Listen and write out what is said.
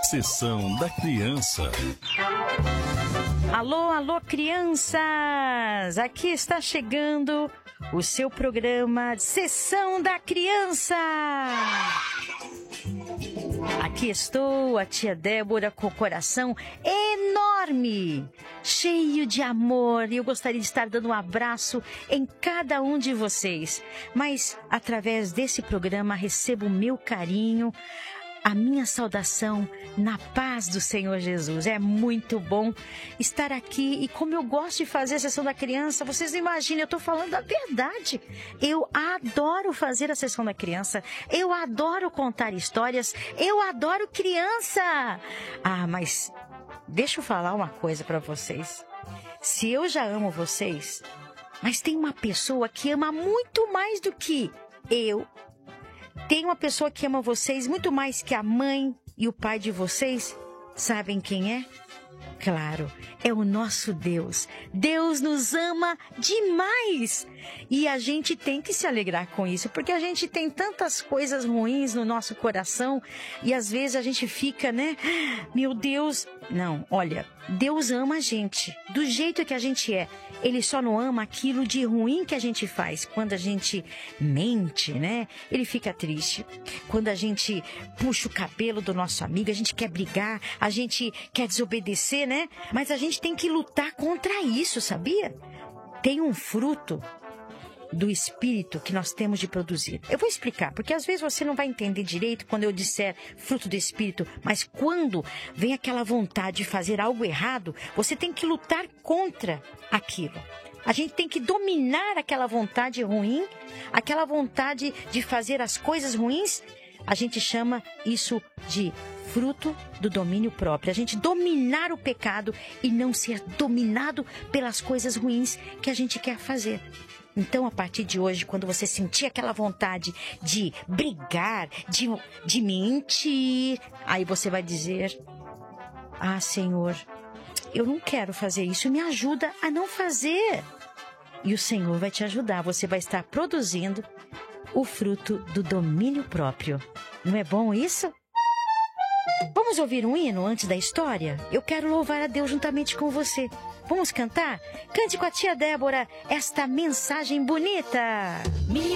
Sessão da Criança. Alô, alô, crianças! Aqui está chegando o seu programa Sessão da Criança. Aqui estou, a tia Débora, com o coração enorme, cheio de amor. E eu gostaria de estar dando um abraço em cada um de vocês. Mas, através desse programa, recebo o meu carinho, a minha saudação na paz do Senhor Jesus. É muito bom estar aqui e como eu gosto de fazer a Sessão da Criança, vocês não imaginam, eu estou falando a verdade. Eu adoro fazer a Sessão da Criança, eu adoro contar histórias, eu adoro criança. Mas deixa eu falar uma coisa para vocês. Se eu já amo vocês, mas tem uma pessoa que ama muito mais do que eu. Tem uma pessoa que ama vocês muito mais que a mãe e o pai de vocês. Sabem quem é? Claro, é o nosso Deus. Deus nos ama demais. E a gente tem que se alegrar com isso, porque a gente tem tantas coisas ruins no nosso coração e às vezes a gente fica, né? Meu Deus. Não, olha, Deus ama a gente do jeito que a gente é. Ele só não ama aquilo de ruim que a gente faz. Quando a gente mente, né? Ele fica triste. Quando a gente puxa o cabelo do nosso amigo, a gente quer brigar, a gente quer desobedecer, né? Mas a gente tem que lutar contra isso, sabia? Tem um fruto do Espírito que nós temos de produzir. Eu vou explicar, porque às vezes você não vai entender direito quando eu disser fruto do Espírito, mas quando vem aquela vontade de fazer algo errado, você tem que lutar contra aquilo. A gente tem que dominar aquela vontade ruim, aquela vontade de fazer as coisas ruins. A gente chama isso de fruto do domínio próprio. A gente dominar o pecado e não ser dominado pelas coisas ruins que a gente quer fazer. Então, a partir de hoje, quando você sentir aquela vontade de brigar, de mentir, aí você vai dizer: Senhor, eu não quero fazer isso, me ajuda a não fazer. E o Senhor vai te ajudar, você vai estar produzindo o fruto do domínio próprio. Não é bom isso? Vamos ouvir um hino antes da história? Eu quero louvar a Deus juntamente com você. Vamos cantar? Cante com a tia Débora esta mensagem bonita.